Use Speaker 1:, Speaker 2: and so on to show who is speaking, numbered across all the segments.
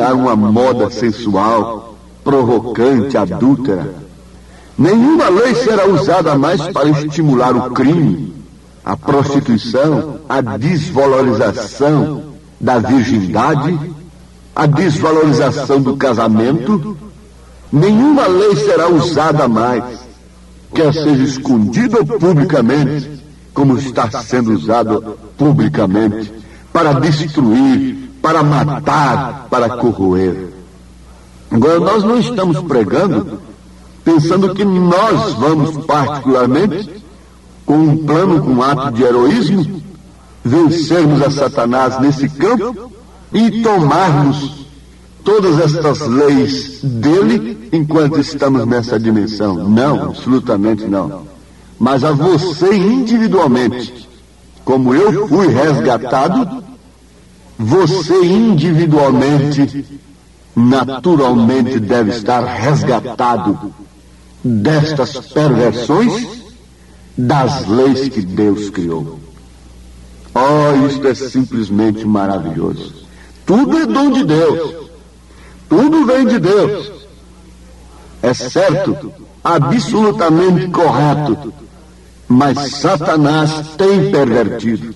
Speaker 1: ensinar uma moda sensual, provocante, adúltera. Nenhuma lei será usada mais para estimular o crime, a prostituição, a desvalorização da virgindade, a desvalorização do casamento. Nenhuma lei será usada mais, quer seja escondida ou publicamente, como está sendo usado publicamente, para destruir, para matar, para corroer. Agora, nós não estamos pregando pensando que nós vamos particularmente, com um plano, com um ato de heroísmo, vencermos a Satanás nesse campo e tomarmos todas estas leis dele enquanto estamos nessa dimensão. Não, absolutamente não. Mas a você individualmente, como eu fui resgatado, você individualmente, naturalmente deve estar resgatado destas perversões das leis que Deus criou. Oh, isto é simplesmente maravilhoso. Tudo é dom de Deus. Tudo vem de Deus. É certo, absolutamente correto. Mas Satanás tem pervertido.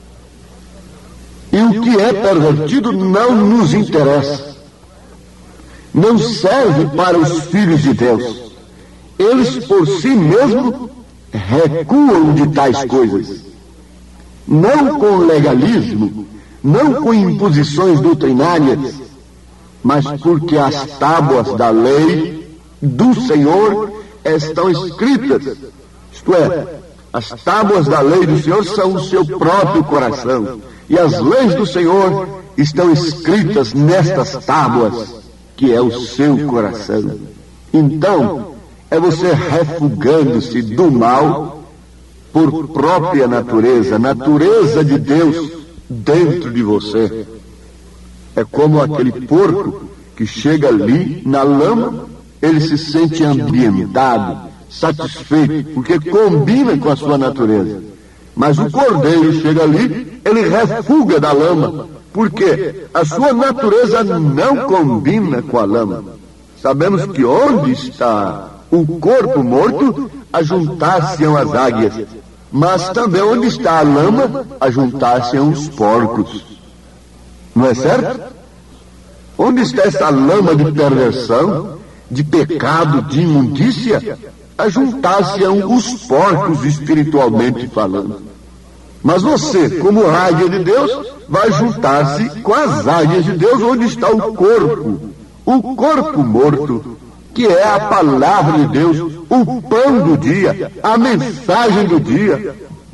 Speaker 1: E o que é pervertido não nos interessa. Não serve para os filhos de Deus. Eles por si mesmos recuam de tais coisas. Não com legalismo, não com imposições doutrinárias, mas porque as tábuas da lei do Senhor estão escritas. Isto é, as tábuas da lei do Senhor são o seu próprio coração. E as leis do Senhor estão escritas nestas tábuas, que é o seu coração. Então, é você refugando-se do mal por própria natureza, natureza de Deus dentro de você. É como aquele porco que chega ali na lama, ele se sente ambientado, satisfeito, porque combina com a sua natureza. Mas o cordeiro chega ali, ele refuga da lama, porque a sua natureza não combina com a lama. Sabemos que onde está o corpo morto, ajuntar-se-ão as águias, mas também onde está a lama, ajuntar-se-ão os porcos. Não é certo? Onde está essa lama de perversão, de pecado, de imundícia? Ajuntar-se-ão os porcos espiritualmente falando. Mas você, como águia de Deus, vai juntar-se com as águias de Deus, onde está o corpo morto, que é a palavra de Deus, o pão do dia, a mensagem do dia,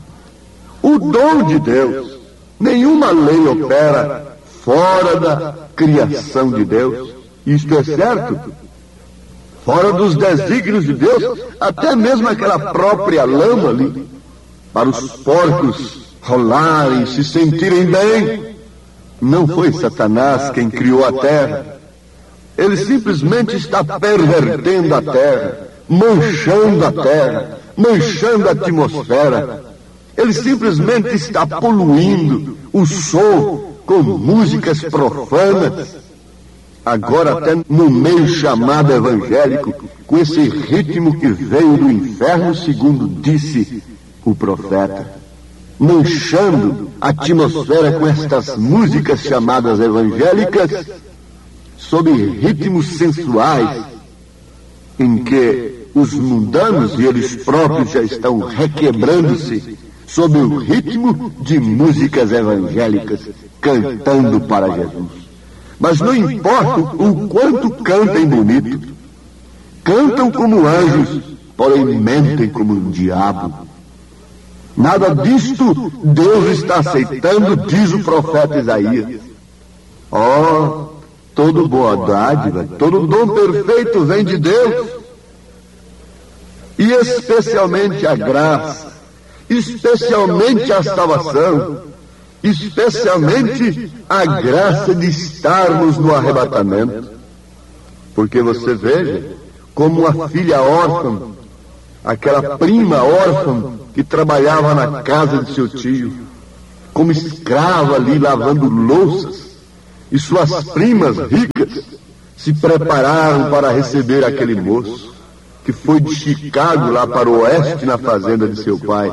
Speaker 1: o dom de Deus. Nenhuma lei opera fora da criação de Deus. Isto é certo? Fora dos desígnios de Deus, até mesmo aquela própria lama ali, para os porcos rolarem, se sentirem bem. Não foi Satanás quem criou a terra. Ele simplesmente está pervertendo a terra, manchando a terra, manchando a atmosfera. Ele simplesmente está poluindo o som com músicas profanas. Agora até no meio chamado evangélico, com esse ritmo que veio do inferno, segundo disse o profeta, manchando a atmosfera com estas músicas chamadas evangélicas, sob ritmos sensuais, em que os mundanos e eles próprios já estão requebrando-se sob o ritmo de músicas evangélicas, cantando para Jesus. Mas não importa o quanto cantem bonito, cantam como anjos, porém mentem como um diabo. Nada disto Deus está aceitando, diz o profeta Isaías. Oh, todo boa dádiva, todo dom perfeito vem de Deus, e especialmente a graça, especialmente a salvação, especialmente a graça de estarmos no arrebatamento. Porque você veja como a filha órfã, aquela prima órfã que trabalhava na casa de seu tio, como escrava ali lavando louças, e suas primas ricas se prepararam para receber aquele moço, que foi de Chicago lá para o oeste na fazenda de seu pai.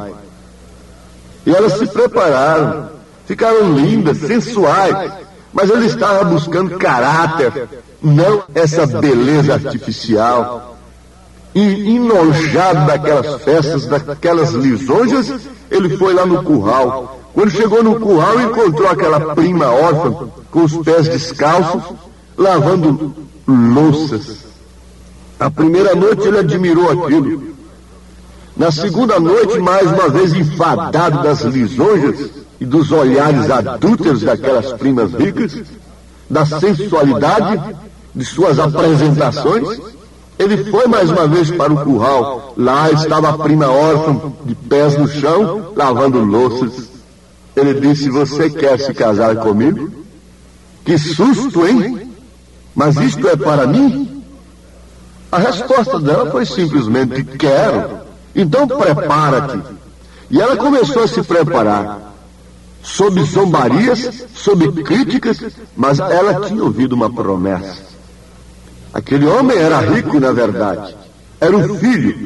Speaker 1: E elas se prepararam, ficaram lindas, sensuais, mas ele estava buscando caráter, não essa beleza artificial. E enojado daquelas festas, daquelas lisonjas, ele foi lá no curral. Quando chegou no curral, encontrou aquela prima órfã com os pés descalços, lavando louças. A primeira noite ele admirou aquilo. Na segunda noite, mais uma vez enfadado das lisonjas e dos olhares adúlteros daquelas primas ricas, da sensualidade de suas apresentações, ele foi mais uma vez para o curral. Lá estava a prima órfã, de pés no chão, lavando louças. Ele disse: você quer se casar comigo? Que susto, hein? Mas isto é para mim? A resposta dela foi simplesmente: quero. Então prepara-te. E ela começou a se preparar, sob zombarias, sob críticas, mas ela tinha ouvido uma promessa. Aquele homem era rico, na verdade. Era um filho.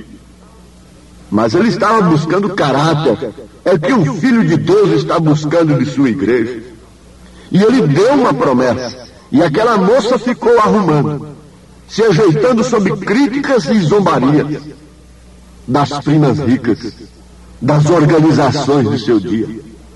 Speaker 1: Mas ele estava buscando caráter. É que um filho de Deus está buscando de sua igreja. E ele deu uma promessa. E aquela moça ficou arrumando, se ajeitando sob críticas e zombarias das primas ricas, das organizações do seu dia.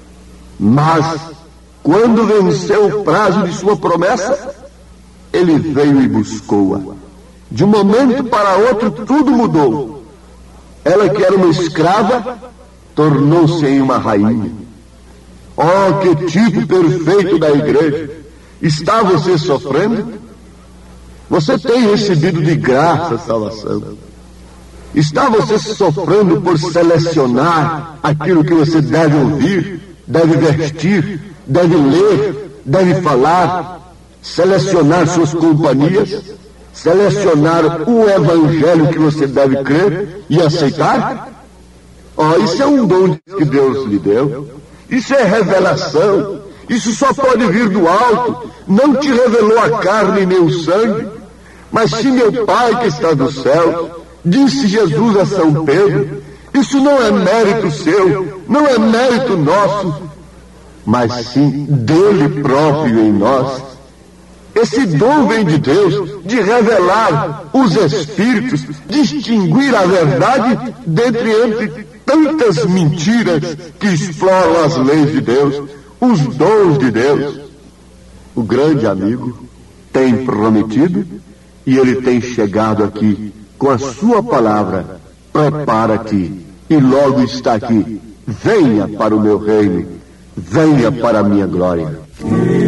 Speaker 1: Mas, quando venceu o prazo de sua promessa, ele veio e buscou-a. De um momento para outro, tudo mudou. Ela, que era uma escrava, tornou-se em uma rainha. Oh, que tipo perfeito da igreja! Está você sofrendo? Você tem recebido de graça a salvação. Está você sofrendo por selecionar aquilo que você deve ouvir, deve vestir, deve ler, deve falar, selecionar suas companhias, selecionar o evangelho que você deve crer e aceitar? Oh, isso é um dom que Deus lhe deu. Isso é revelação. Isso só pode vir do alto. Não te revelou a carne nem o sangue, mas sim meu Pai que está no céu. Disse Jesus a São Pedro. Isso não é mérito seu, não é mérito nosso, mas sim dele próprio em nós. Esse dom vem de Deus, de revelar os Espíritos, distinguir a verdade entre tantas mentiras que exploram as leis de Deus, os dons de Deus. O grande amigo tem prometido e ele tem chegado aqui com a sua palavra: prepara-te, e logo está aqui. Venha para o meu reino, venha para a minha glória.